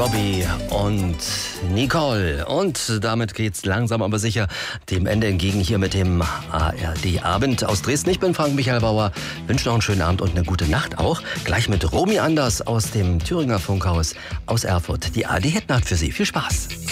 Robbie und Nicole. Und damit geht's langsam aber sicher dem Ende entgegen hier mit dem ARD-Abend aus Dresden. Ich bin Frank Michael Bauer, wünsche noch einen schönen Abend und eine gute Nacht auch. Gleich mit Romy Anders aus dem Thüringer Funkhaus aus Erfurt. Die ARD-Hitnacht für Sie. Viel Spaß.